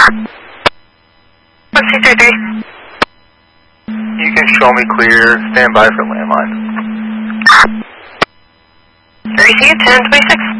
What's C33? You can show me clear. Stand by for landline. Receive 1026.